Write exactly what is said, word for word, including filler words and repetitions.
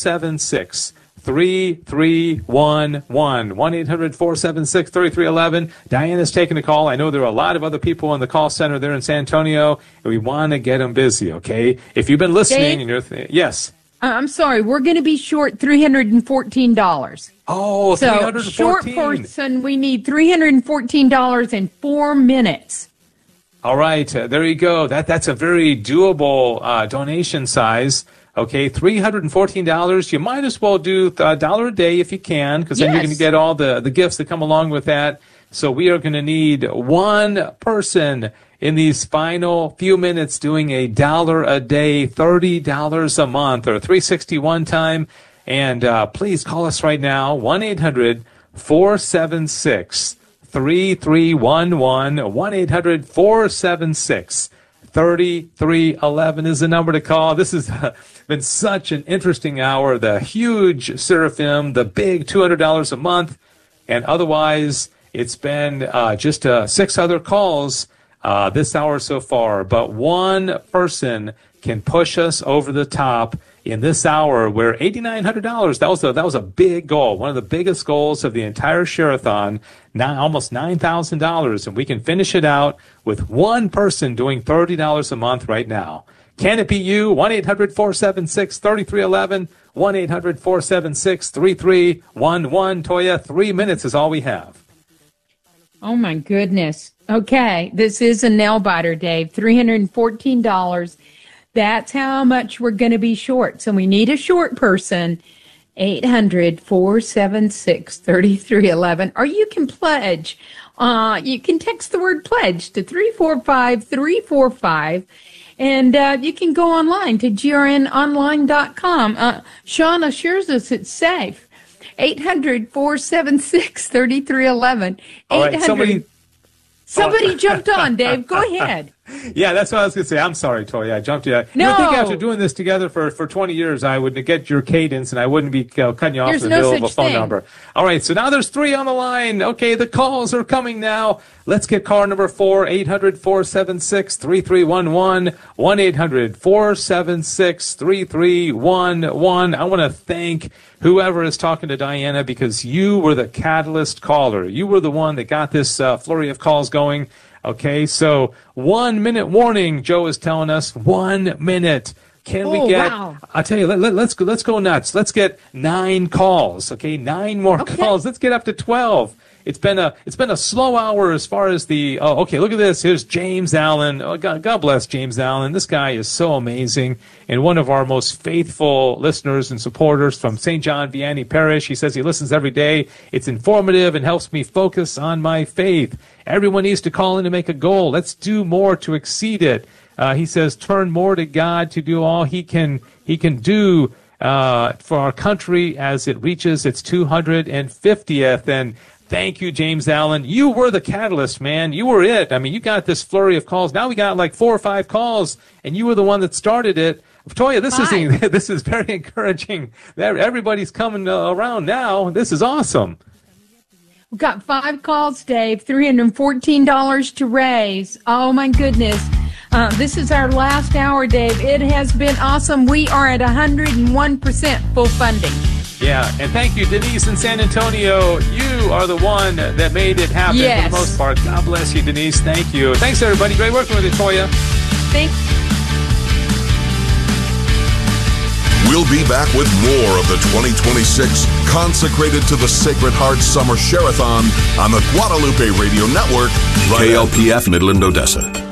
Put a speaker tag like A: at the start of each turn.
A: seven six, three three one one. one eight hundred, four seven six, three three one one. Diana's taking the call. I know there are a lot of other people in the call center there in San Antonio, and we want to get them busy, okay? If you've been listening,
B: Dave?
A: and you're th- yes.
B: I'm sorry, we're going to be short three hundred fourteen dollars.
A: Oh,
B: so
A: three hundred fourteen.
B: Short person, we need three hundred fourteen dollars in four minutes.
A: All right, uh, there you go. That That's a very doable uh, donation size. Okay, three hundred fourteen dollars. You might as well do a dollar a day if you can, because then
B: Yes.
A: you're going to get all the, the gifts that come along with that. So we are going to need one person in these final few minutes doing a dollar a day, thirty dollars a month, or three hundred sixty-one time. And uh, please call us right now, one eight hundred, four seven six, three three one one. one eight hundred, four seven six, three three one one is the number to call. This has uh, been such an interesting hour. The huge Seraphim, the big two hundred dollars a month, and otherwise it's been uh, just uh, six other calls uh, this hour so far. But one person can push us over the top in this hour where eight thousand nine hundred dollars, that was a, that was a big goal, one of the biggest goals of the entire Share-a-thon, nine, almost nine thousand dollars, and we can finish it out with one person doing thirty dollars a month right now. Can it be you? one eight hundred, four seven six, three three one one, one eight hundred, four seven six, three three one one. Toya, three minutes is all we have.
B: Oh, my goodness. Okay, this is a nail biter, Dave. three hundred fourteen dollars. That's how much we're going to be short. So we need a short person, eight hundred, four seven six, three three one one. Or you can pledge. Uh, you can text the word pledge to three four five, three four five. And uh, you can go online to G R N online dot com. Uh, Sean assures us it's safe. eight hundred, four seven six, three three one one.
A: All right, somebody...
B: Somebody jumped on, Dave. Go ahead.
A: Yeah, that's what I was going to say. I'm sorry, Toya. I jumped you.
B: No.
A: You would think after doing this together for, for twenty years, I would get your cadence and I wouldn't be uh, cutting you off
B: There's
A: in the
B: no
A: middle of a
B: such
A: phone
B: thing.
A: number. All right, so now there's three on the line. Okay, the calls are coming now. Let's get caller number four, eight hundred, four seven six, three three one one, one eight hundred, four seven six, three three one one. I want to thank whoever is talking to Diana because you were the catalyst caller. You were the one that got this uh, flurry of calls going. Okay, so one minute warning, Joe is telling us. One minute. Can
B: oh,
A: we get,
B: wow.
A: I'll tell you, let, let, let's go, let's go nuts. Let's get nine calls, okay? Nine more
B: Okay.
A: calls. Let's get up to twelve. It's been a, it's been a slow hour as far as the, oh, okay, look at this. Here's James Allen. Oh, God, God bless James Allen. This guy is so amazing and one of our most faithful listeners and supporters from Saint John Vianney Parish. He says he listens every day. It's informative and helps me focus on my faith. Everyone needs to call in to make a goal. Let's do more to exceed it. Uh, he says, turn more to God to do all he can, he can do uh, for our country as it reaches its two hundred fiftieth. And thank you, James Allen. You were the catalyst, man. You were it. I mean, you got this flurry of calls. Now we got like four or five calls, and you were the one that started it. Toya, this is this is very encouraging. Everybody's coming around now. This is awesome.
B: We've got five calls, Dave, three hundred fourteen dollars to raise. Oh, my goodness. Uh, this is our last hour, Dave. It has been awesome. We are at one hundred one percent full funding.
A: Yeah, and thank you, Denise in San Antonio. You are the one that made it happen
B: yes.
A: for the most part. God bless you, Denise. Thank you. Thanks, everybody. Great working with you, Toya.
B: Thanks.
C: We'll be back with more of the twenty twenty-six Consecrated to the Sacred Heart Summer Share-a-thon on the Guadalupe Radio Network. Right
D: K L P F Midland, Odessa.